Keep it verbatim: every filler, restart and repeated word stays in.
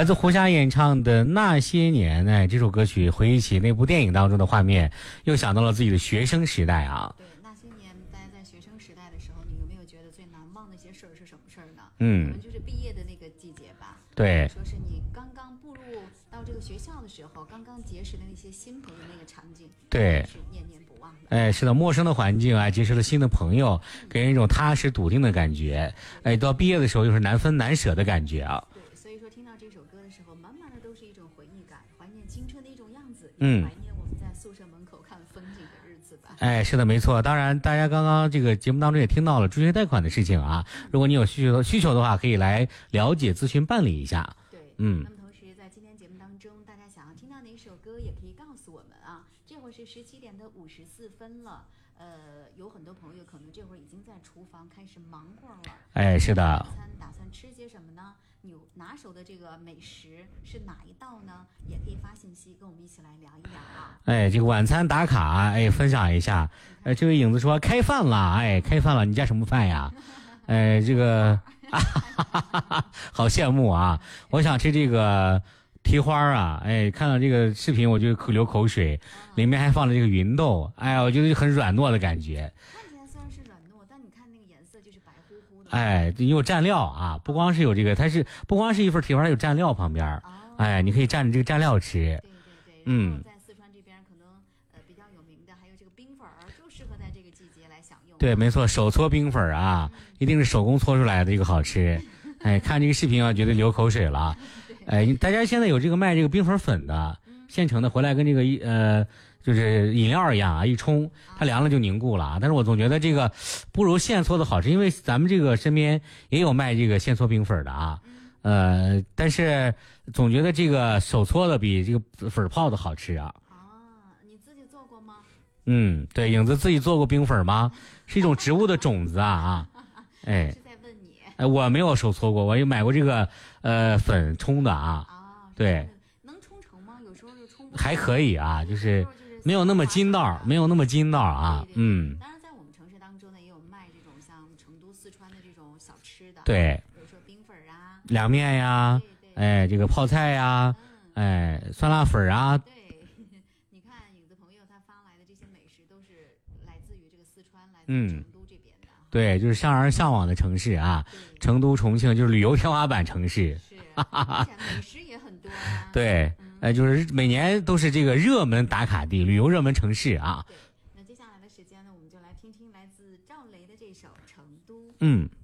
来自胡夏演唱的《那些年》。哎，这首歌曲回忆起那部电影当中的画面，又想到了自己的学生时代啊。 对，那些年大家在学生时代的时候，你有没有觉得最难忘的一些事儿是什么事儿呢？ 嗯， 可能就是毕业的那个季节吧。 对， 说是你刚刚步入到这个学校的时候，刚刚结识的那些新朋友那个场景， 对， 是念念不忘的。 哎，是的，陌生的环境啊，结识了新的朋友，给人一种踏实笃定的感觉。哎，到毕业的时候又是难分难舍的感觉啊。 对，所以说听到这首歌的时候，满满的都是一种回忆感，怀念青春的一种样子， 嗯， 怀念我们在宿舍门口看风景的日子吧。 哎，是的，没错。当然，大家刚刚这个节目当中也听到了助学贷款的事情啊。如果你有需求需求的话，可以来了解咨询办理一下。 对， 嗯。 那么同时在今天节目当中，大家想要听到哪首歌，也可以告诉我们啊。这会儿是十七点的五十四分了，呃，有很多朋友可能这会儿已经在厨房开始忙活了。 哎，是的。 晚餐打算吃些什么呢？你有拿手的这个美食是哪一道呢？也可以发信息跟我们一起来聊一聊啊。 哎，这个晚餐打卡，哎，分享一下。哎，这位影子说开饭了，哎，开饭了，你家什么饭呀？哎，这个，啊、哈哈哈哈，好羡慕啊！我想吃这个蹄花啊，哎，看到这个视频我就流口水，里面还放了这个芸豆，哎呀，我觉得很软糯的感觉。 看起来虽然是软糯，但你看那个颜色就是白乎乎的。 哎，有蘸料啊，不光是有这个，它是不光是一份蹄花，有蘸料旁边。哦、哎，你可以蘸着这个蘸料吃。 对对对， 嗯。 在四川这边可能呃比较有名的还有这个冰粉儿，就适合在这个季节来享用。 对，没错，手搓冰粉啊，嗯、一定是手工搓出来的这个好吃。哎，看这个视频啊，觉得流口水了。哎，大家现在有这个卖这个冰粉粉的，现成的，回来跟这个一呃，就是饮料一样啊，一冲它凉了就凝固了啊。但是我总觉得这个不如现搓的好吃，因为咱们这个身边也有卖这个现搓冰粉的啊，呃，但是总觉得这个手搓的比这个粉泡的好吃啊。 啊，你自己做过吗？ 嗯，对，影子自己做过冰粉吗？是一种植物的种子啊啊，哎。 是在问你。 哎，我没有手搓过，我有买过这个呃粉冲的啊。 啊， 对。 能冲成吗？有时候就冲不。 还可以啊，就是没有那么筋道，没有那么筋道啊。 对对对， 嗯。 当然，在我们城市当中呢，也有卖这种像成都、四川的这种小吃的。 对。 比如说冰粉啊， 凉面呀，哎，这个泡菜呀，嗯、哎，酸辣粉啊。 对，你看影子朋友他发来的这些美食都是来自于这个四川，来自于成都这边的。嗯、 对，就是向人向往的城市啊，成都、重庆就是旅游天花板城市。 是，而且美食也很多啊。 对，嗯、哎，就是每年都是这个热门打卡地、旅游热门城市啊。 对，那接下来的时间呢，我们就来听听来自赵雷的这首《成都》。 嗯。